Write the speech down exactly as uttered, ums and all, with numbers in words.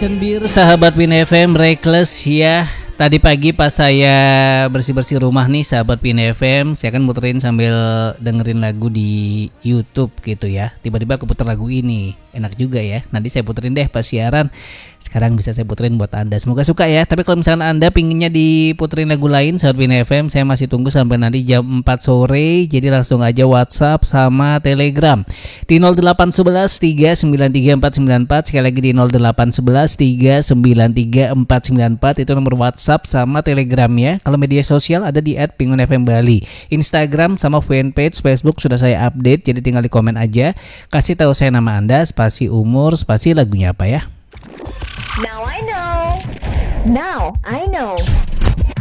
Cenbir sahabat Win F M Reckless ya. Tadi pagi pas saya bersih-bersih rumah nih sahabat Win F M, saya kan muterin sambil dengerin lagu di YouTube gitu ya. Tiba-tiba keputar lagu ini, enak juga ya. Nanti saya puterin deh pas siaran. Sekarang bisa saya puterin buat Anda. Semoga suka ya. Tapi kalau misalnya Anda pinginnya diputerin lagu lain sahabat Win F M, saya masih tunggu sampai nanti jam empat sore. Jadi langsung aja WhatsApp sama Telegram di nol delapan satu satu tiga sembilan tiga empat sembilan empat. Sekali lagi di nol delapan satu satu tiga sembilan tiga empat sembilan empat. Itu nomor WhatsApp sama Telegram ya. Kalau media sosial ada di et pingun f m bali. Instagram sama fanpage Facebook sudah saya update. Jadi tinggal di komen aja. Kasih tahu saya nama Anda, spasi umur, spasi lagunya apa ya. Now I know. Now I know.